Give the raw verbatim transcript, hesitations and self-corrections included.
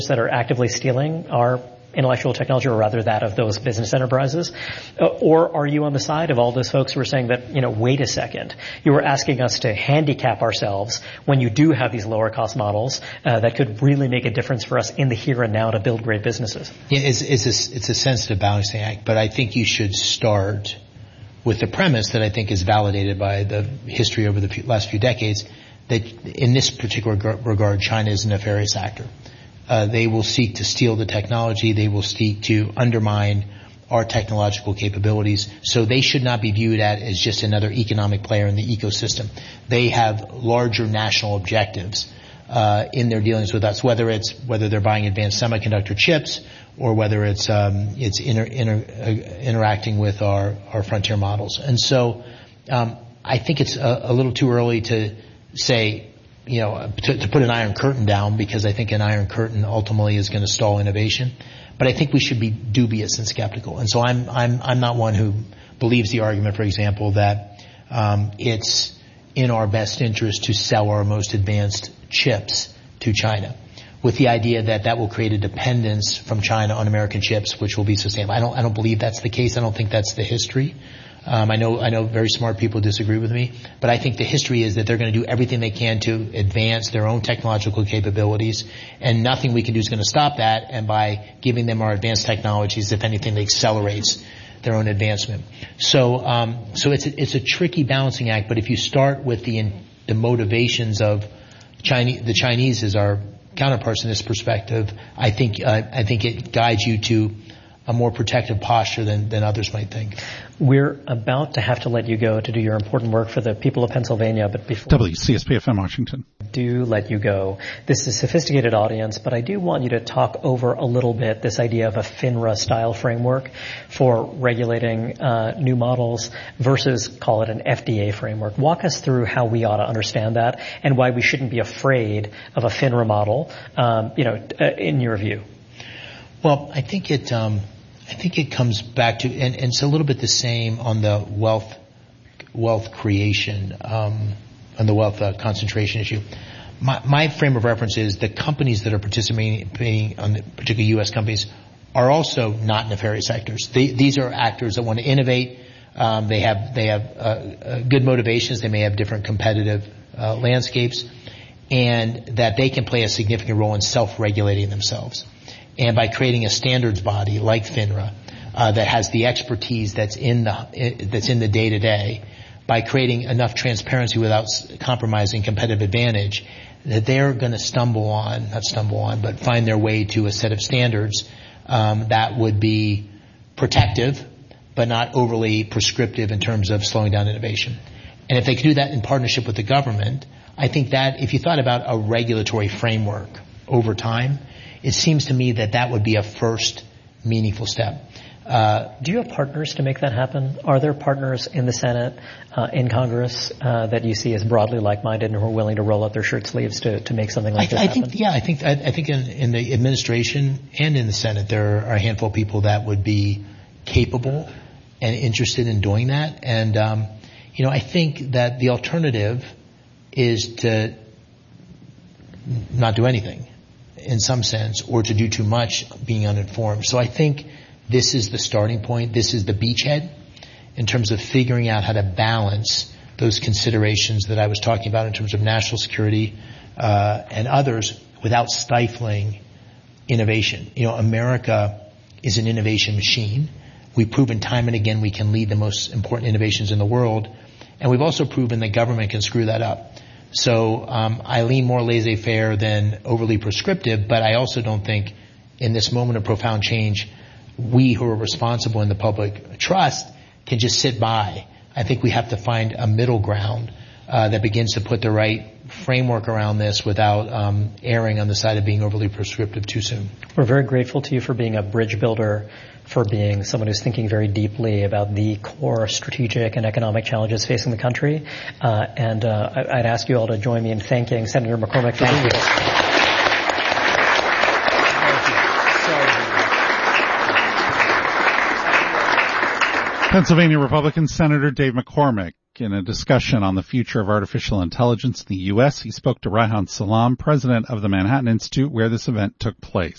that are actively stealing our intellectual technology, or rather that of those business enterprises? Uh, or are you on the side of all those folks who are saying that, you know, wait a second, you were asking us to handicap ourselves when you do have these lower cost models uh, that could really make a difference for us in the here and now to build great businesses? Yeah, it's, it's, a, it's a sensitive balancing act, but I think you should start with the premise that I think is validated by the history over the few, last few decades, that in this particular regard, China is a nefarious actor. Uh, they will seek to steal the technology. They will seek to undermine our technological capabilities. So they should not be viewed at as just another economic player in the ecosystem. They have larger national objectives uh, in their dealings with us, whether it's whether they're buying advanced semiconductor chips or whether it's um, it's inter, inter, uh, interacting with our, our frontier models. And so um, I think it's a, a little too early to say, you know, to, to put an iron curtain down, because I think an iron curtain ultimately is going to stall innovation. But I think we should be dubious and skeptical. And so I'm I'm I'm not one who believes the argument, for example, that um, it's in our best interest to sell our most advanced chips to China, with the idea that that will create a dependence from China on American chips, which will be sustainable. I don't I don't believe that's the case. I don't think that's the history. Um, I know, I know very smart people disagree with me, but I think the history is that they're going to do everything they can to advance their own technological capabilities, and nothing we can do is going to stop that. And by giving them our advanced technologies, if anything, it accelerates their own advancement. So, um, so it's a, it's a tricky balancing act. But if you start with the the motivations of Chinese, the Chinese as our counterparts in this perspective, I think uh, I think it guides you to a more protective posture than, than others might think. We're about to have to let you go to do your important work for the people of Pennsylvania, but before W C S P F M Washington. I do let you go. This is a sophisticated audience, but I do want you to talk over a little bit this idea of a FINRA-style framework for regulating uh, new models versus, call it, an F D A framework. Walk us through how we ought to understand that and why we shouldn't be afraid of a FINRA model, um, you know, uh, in your view. Well, I think it, um, I think it comes back to, and, and it's a little bit the same on the wealth, wealth creation, um, on the wealth uh, concentration issue. My, my frame of reference is the companies that are participating on the particular U S companies are also not nefarious actors. They, these are actors that want to innovate. Um, they have, they have, uh, uh, good motivations. They may have different competitive, uh, landscapes, and that they can play a significant role in self-regulating themselves. And by creating a standards body like FINRA uh, that has the expertise that's in the that's in the day to day, by creating enough transparency without compromising competitive advantage, that they're going to stumble on, not stumble on, but find their way to a set of standards um, that would be protective, but not overly prescriptive in terms of slowing down innovation. And if they could do that in partnership with the government, I think that if you thought about a regulatory framework over time, it seems to me that that would be a first meaningful step. Uh, do you have partners to make that happen? Are there partners in the Senate, uh, in Congress, uh, that you see as broadly like-minded and who are willing to roll up their shirt sleeves to, to make something like I, this I happen? think, yeah, I think, I, I think in, in the administration and in the Senate, there are a handful of people that would be capable and interested in doing that. And, um, you know, I think that the alternative is to not do anything, in some sense, or to do too much being uninformed. So I think this is the starting point. This is the beachhead in terms of figuring out how to balance those considerations that I was talking about in terms of national security uh, and others without stifling innovation. You know, America is an innovation machine. We've proven time and again we can lead the most important innovations in the world, and we've also proven that government can screw that up. So um, I lean more laissez-faire than overly prescriptive, but I also don't think in this moment of profound change, we who are responsible in the public trust can just sit by. I think we have to find a middle ground uh, that begins to put the right framework around this without um, erring on the side of being overly prescriptive too soon. We're very grateful to you for being a bridge builder, for being someone who's thinking very deeply about the core strategic and economic challenges facing the country. Uh, and uh, I'd ask you all to join me in thanking Senator McCormick for being with us. Pennsylvania Republican Senator Dave McCormick, in a discussion on the future of artificial intelligence in the U S, he spoke to Reihan Salam, president of the Manhattan Institute, where this event took place.